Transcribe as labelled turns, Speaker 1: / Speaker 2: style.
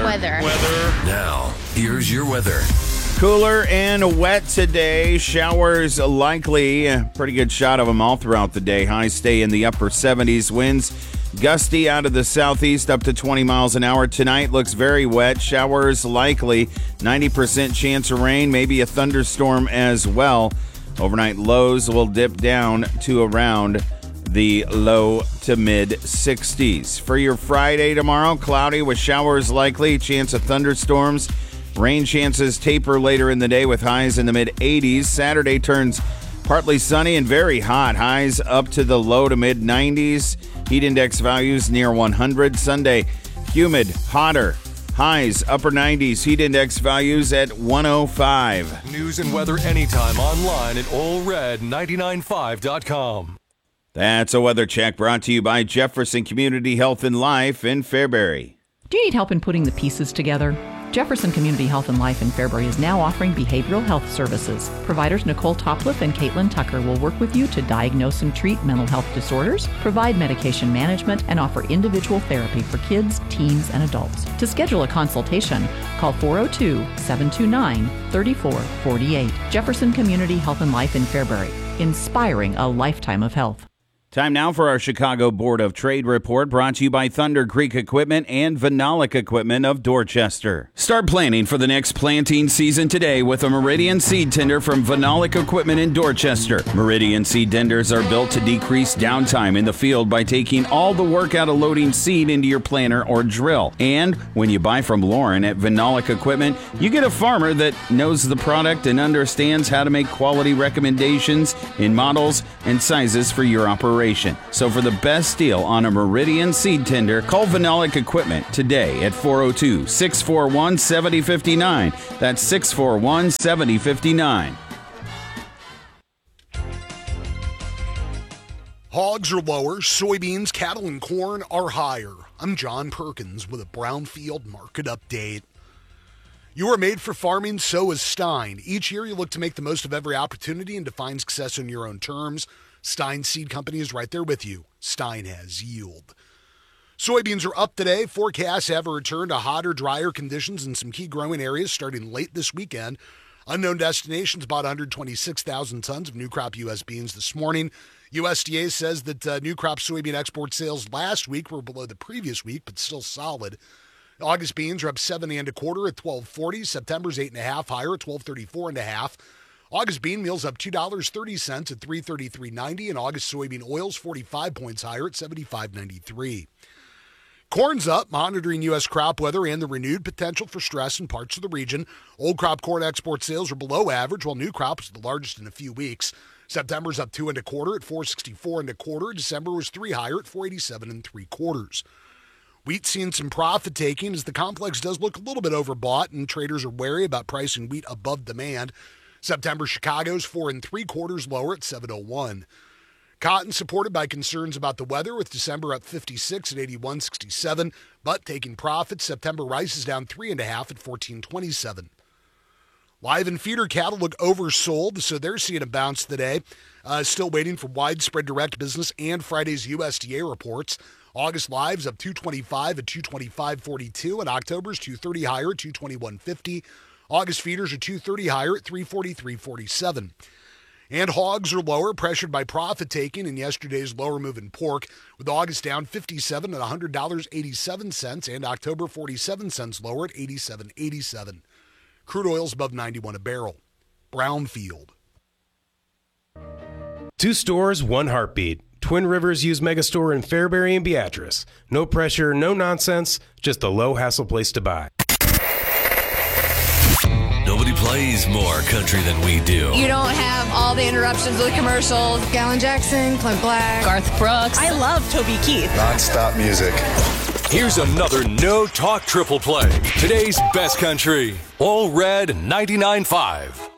Speaker 1: Weather.
Speaker 2: Now, here's your weather.
Speaker 3: Cooler and wet today. Showers likely. Pretty good shot of them all throughout the day. Highs stay in the upper 70s. Winds gusty out of the southeast up to 20 miles an hour. Tonight looks very wet. Showers likely. 90% chance of rain. Maybe a thunderstorm as well. Overnight lows will dip down to around the low to mid 60s. For your Friday tomorrow, cloudy with showers likely. Chance of thunderstorms. Rain chances taper later in the day with highs in the mid-80s. Saturday turns partly sunny and very hot. Highs up to the low to mid-90s. Heat index values near 100. Sunday, humid, hotter. Highs upper 90s. Heat index values at 105.
Speaker 4: News and weather anytime online at allred995.com.
Speaker 3: That's a weather check brought to you by Jefferson Community Health and Life in Fairbury.
Speaker 5: Do you need help in putting the pieces together? Jefferson Community Health and Life in Fairbury is now offering behavioral health services. Providers Nicole Topliff and Caitlin Tucker will work with you to diagnose and treat mental health disorders, provide medication management, and offer individual therapy for kids, teens, and adults. To schedule a consultation, call 402-729-3448. Jefferson Community Health and Life in Fairbury, inspiring a lifetime of health.
Speaker 3: Time now for our Chicago Board of Trade report, brought to you by Thunder Creek Equipment and Vinolic Equipment of Dorchester. Start planning for the next planting season today with a Meridian seed tender from Vinolic Equipment in Dorchester. Meridian seed tenders are built to decrease downtime in the field by taking all the work out of loading seed into your planter or drill. And when you buy from Lauren at Vinolic Equipment, you get a farmer that knows the product and understands how to make quality recommendations in models and sizes for your operation. So for the best deal on a Meridian seed tender, call Vinolic Equipment today at 402-641-7059. That's 641-7059.
Speaker 6: Hogs are lower, soybeans, cattle, and corn are higher. I'm John Perkins with a Brownfield market update. You are made for farming, so is Stein. Each year you look to make the most of every opportunity and define success on your own terms. Stein Seed Company is right there with you. Stein has yield. Soybeans are up today. Forecasts have a return to hotter, drier conditions in some key growing areas starting late this weekend. Unknown Destinations bought 126,000 tons of new crop U.S. beans this morning. USDA says that new crop soybean export sales last week were below the previous week, but still solid. August beans are up 70 and a quarter at $12.40. September's 8.5 higher at $12.34 and a half. August bean meal's up $2.30 at $333.90, and August soybean oil's 45 points higher at $75.93. Corn's up, monitoring U.S. crop weather and the renewed potential for stress in parts of the region. Old crop corn export sales are below average, while new crop is the largest in a few weeks. September's up 2 and a quarter at $464 and a quarter. December was 3 higher at $487 and 3/4. Wheat seeing some profit taking as the complex does look a little bit overbought, and traders are wary about pricing wheat above demand. September Chicago's 4 3/4 lower at $701. Cotton supported by concerns about the weather, with December up 56 at 81.67, but taking profits. September rice is down 3.5 at 14.27. Live and feeder cattle look oversold, so they're seeing a bounce today. Still waiting for widespread direct business and Friday's USDA reports. August live's up 225 at 225.42, and October's 230 higher at 221.50. August feeders are 230 higher at 343.47. And hogs are lower, pressured by profit taking in yesterday's lower move in pork, with August down 57 at $100.87 and October 47 cents lower at 87.87. Crude oil's above 91 a barrel. Brownfield.
Speaker 7: 2 stores, 1 heartbeat. Twin Rivers Used Megastore in Fairbury and Beatrice. No pressure, no nonsense, just a low-hassle place to buy.
Speaker 2: Nobody plays more country than we do.
Speaker 1: You don't have all the interruptions with commercials. Gallon Jackson, Clint Black, Garth Brooks.
Speaker 8: I love Toby Keith.
Speaker 9: Non-stop music.
Speaker 4: Here's another no-talk triple play. Today's best country. All Red 99.5.